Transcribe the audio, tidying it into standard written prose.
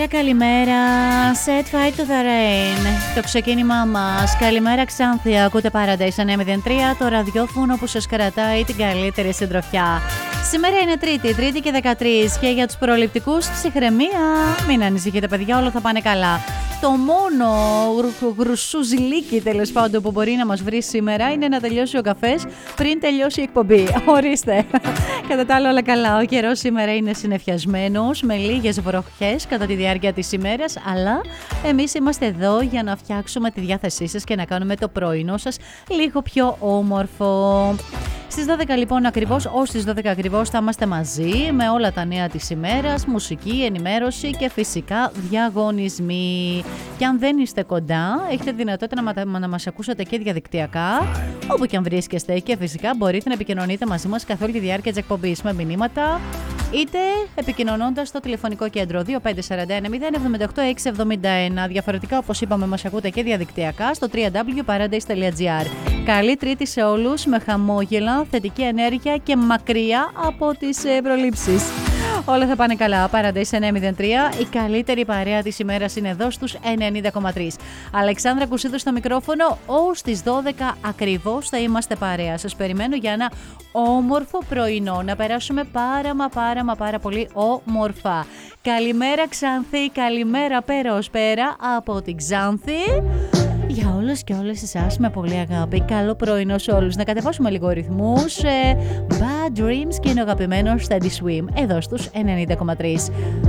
Καλημέρα, Set Fire to the Rain. Το ξεκίνημά μας. Καλημέρα Ξάνθη, ακούτε Paradise 903, το ραδιόφωνο που σας κρατάει την καλύτερη συντροφιά. Σήμερα είναι Τρίτη και 13 και για τους προληπτικούς ψυχραιμία. Μην ανησυχείτε παιδιά, όλα θα πάνε καλά. Το μόνο γρουσουζιλίκι τέλος πάντων που μπορεί να μας βρει σήμερα είναι να τελειώσει ο καφές πριν τελειώσει η εκπομπή. Ορίστε. Κατά τα άλλα όλα καλά. Ο καιρός σήμερα είναι συννεφιασμένος με λίγες βροχές κατά τη διάρκεια της ημέρας, αλλά εμείς είμαστε εδώ για να φτιάξουμε τη διάθεσή σας και να κάνουμε το πρωινό σας λίγο πιο όμορφο. Στις 12 λοιπόν ακριβώς, ως τις 12 ακριβώς θα είμαστε μαζί με όλα τα νέα της ημέρας, μουσική, ενημέρωση και φυσικά διαγωνισμοί. Και αν δεν είστε κοντά, έχετε δυνατότητα να μας ακούσετε και διαδικτυακά, όπου και αν βρίσκεστε, και φυσικά μπορείτε να επικοινωνείτε μαζί μας καθ' όλη τη διάρκεια της εκπομπής με μηνύματα, είτε επικοινωνώντας στο τηλεφωνικό κέντρο 2541 078 671. Διαφορετικά, όπως είπαμε, μας ακούτε και διαδικτυακά στο www.paradise.gr. Καλή Τρίτη σε όλους, με χαμόγελα, θετική ενέργεια και μακριά από τις προλήψεις. Όλα θα πάνε καλά. Paradise 903, η καλύτερη παρέα της ημέρας είναι εδώ στους 90,3. Αλεξάνδρα Κουσίδου στο μικρόφωνο, ως τις 12 ακριβώς θα είμαστε παρέα. Σας περιμένω για ένα όμορφο πρωινό, να περάσουμε πάρα πολύ όμορφα. Καλημέρα Ξάνθη, καλημέρα πέρα ως πέρα από την Ξάνθη. Για όλους και όλες εσάς με πολύ αγάπη. Καλό πρωινό σε όλους. Να κατεβάσουμε λίγο ρυθμούς. Bad Dreams και είναι ο αγαπημένος Steady Swim εδώ στους 90,3.